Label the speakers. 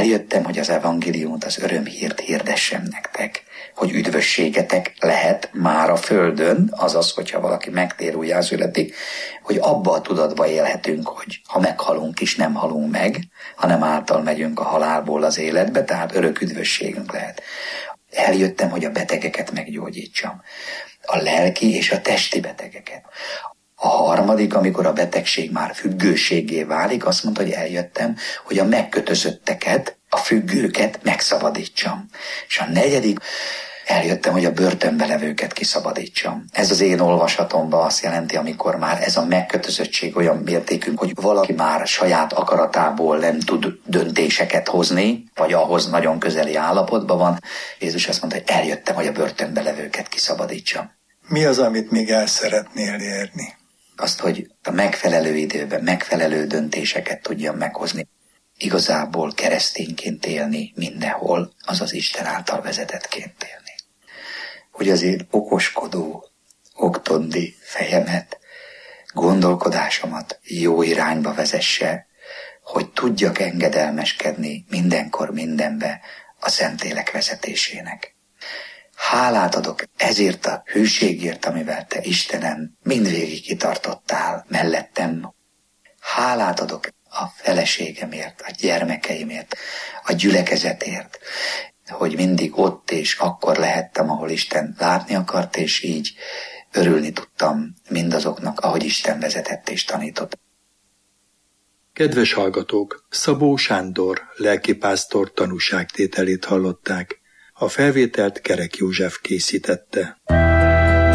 Speaker 1: Eljöttem, hogy az evangéliumot, az örömhírt hirdessem nektek, hogy üdvösségetek lehet már a földön, azaz, hogyha valaki megtér újjászületik, hogy abba a tudatba élhetünk, hogy ha meghalunk is, nem halunk meg, hanem által megyünk a halálból az életbe, tehát örök üdvösségünk lehet. Eljöttem, hogy a betegeket meggyógyítsam, a lelki és a testi betegeket. A harmadik, amikor a betegség már függőséggé válik, azt mondta, hogy eljöttem, hogy a megkötözötteket, a függőket megszabadítsam. És a negyedik, eljöttem, hogy a börtönbe levőket kiszabadítsam. Ez az én olvasatomban azt jelenti, amikor már ez a megkötözöttség olyan mértékű, hogy valaki már saját akaratából nem tud döntéseket hozni, vagy ahhoz nagyon közeli állapotban van. Jézus azt mondta, hogy eljöttem, hogy a börtönbe levőket kiszabadítsam.
Speaker 2: Mi az, amit még el szeretnél érni?
Speaker 1: Azt, hogy a megfelelő időben megfelelő döntéseket tudjam meghozni. Igazából keresztényként élni mindenhol, azaz Isten által vezetettként élni. Hogy azért okoskodó, oktondi fejemet, gondolkodásomat jó irányba vezesse, hogy tudjak engedelmeskedni mindenkor mindenbe a Szentlélek vezetésének. Hálát adok ezért a hűségért, amivel te, Istenem, mindvégig kitartottál mellettem. Hálát adok a feleségemért, a gyermekeimért, a gyülekezetért, hogy mindig ott és akkor lehettem, ahol Isten látni akart, és így örülni tudtam mindazoknak, ahogy Isten vezetett és tanított.
Speaker 3: Kedves hallgatók, Szabó Sándor lelkipásztor tanúságtételét hallották. A felvételt Kerek József készítette.